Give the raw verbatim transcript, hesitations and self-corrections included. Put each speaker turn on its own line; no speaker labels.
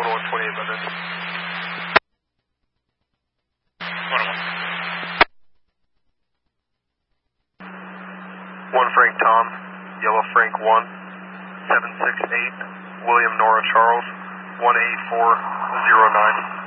one one twenty-eight by then. one oh one. one Frank Tom, Yellow Frank one, seven six eight, William Nora Charles, one eight four zero nine.